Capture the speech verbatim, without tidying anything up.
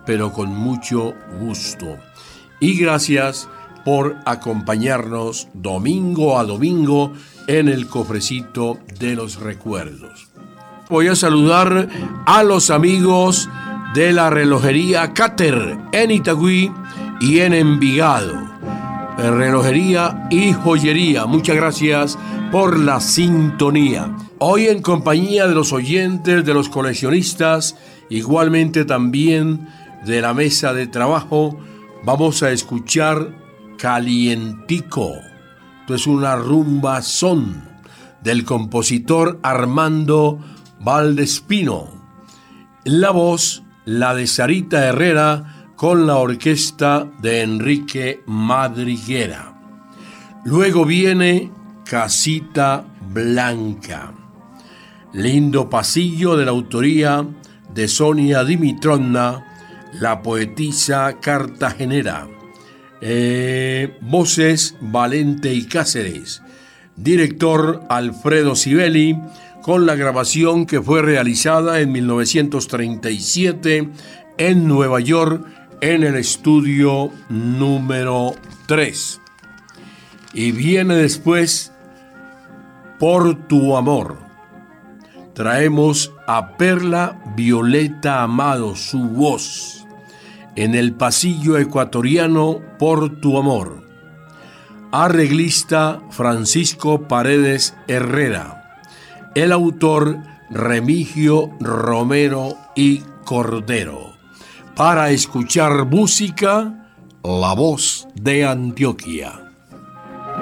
pero con mucho gusto. Y gracias por acompañarnos domingo a domingo en el cofrecito de los recuerdos. Voy a saludar a los amigos de la relojería Cater en Itagüí y en Envigado. Relojería y joyería, muchas gracias por la sintonía. Hoy en compañía de los oyentes, de los coleccionistas, igualmente también de la mesa de trabajo, vamos a escuchar Calientico. Esto es una rumba son del compositor Armando Valdespino. La voz, la de Sarita Herrera, con la orquesta de Enrique Madriguera. Luego viene Casita Blanca. Lindo pasillo de la autoría de Sonia Dimitrovna, la poetisa cartagenera. Eh, voces Valente y Cáceres. Director Alfredo Sibeli, con la grabación que fue realizada en mil novecientos treinta y siete en Nueva York, en el estudio número tres. Y viene después Por tu amor. Traemos a Perla Violeta Amado, su voz, en el pasillo ecuatoriano Por tu amor. Arreglista Francisco Paredes Herrera. El autor Remigio Romero y Cordero. Para escuchar música, La Voz de Antioquia.